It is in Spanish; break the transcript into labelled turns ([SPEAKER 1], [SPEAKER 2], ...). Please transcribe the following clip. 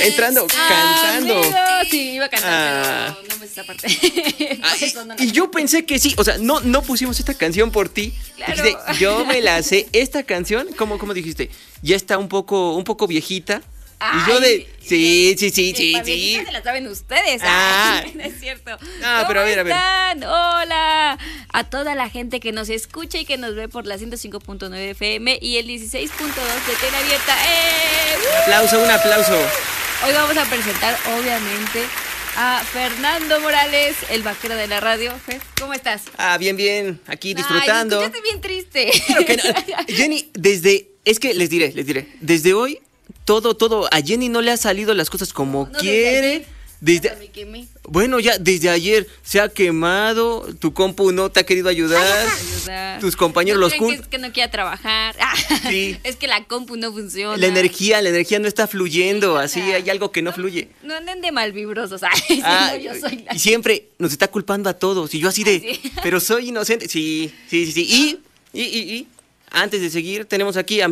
[SPEAKER 1] entrando, cantando.
[SPEAKER 2] Amigo. Sí, iba a cantar, pero no me sé esa parte.
[SPEAKER 1] Y yo pensé que sí, o sea, no pusimos esta canción por ti.
[SPEAKER 2] Claro.
[SPEAKER 1] Dijiste, yo me la sé. Esta canción, ¿cómo dijiste? Ya está un poco viejita. Y yo de, sí.
[SPEAKER 2] Se la saben ustedes. No es cierto.
[SPEAKER 1] Ah, pero a ver.
[SPEAKER 2] ¿Están? Hola a toda la gente que nos escucha y que nos ve por la 105.9 FM y el 16.2 de Tele Abierta.
[SPEAKER 1] Un aplauso.
[SPEAKER 2] Hoy vamos a presentar, obviamente, a Fernando Morales, el vaquero de la radio. Fer, ¿cómo estás?
[SPEAKER 1] Bien, aquí disfrutando.
[SPEAKER 2] Ay, me escuchaste bien triste.
[SPEAKER 1] Claro que no. Jenny, es que les diré, desde hoy, todo, a Jenny no le ha salido las cosas como quiere.
[SPEAKER 2] Me quemé.
[SPEAKER 1] Bueno, ya desde ayer se ha quemado, tu compu no te ha querido ayudar, tus compañeros
[SPEAKER 2] ¿No
[SPEAKER 1] los
[SPEAKER 2] creen que es que no quiera trabajar?
[SPEAKER 1] Sí.
[SPEAKER 2] Es que la compu no funciona.
[SPEAKER 1] La energía no está fluyendo, así hay algo que no fluye.
[SPEAKER 2] No anden de malvibrosos, yo soy la...
[SPEAKER 1] Y siempre nos está culpando a todos, y yo así de,
[SPEAKER 2] sí.
[SPEAKER 1] pero soy inocente. Sí. Y antes de seguir, tenemos aquí a